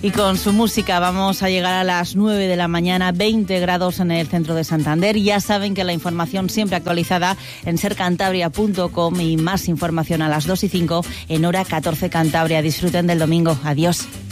Y con su música vamos a llegar a las 9 de la mañana, 20 grados en el centro de Santander. Ya saben que la información siempre actualizada en sercantabria.com y más información a las 2:05 en hora 14 Cantabria. Disfruten del domingo. Adiós.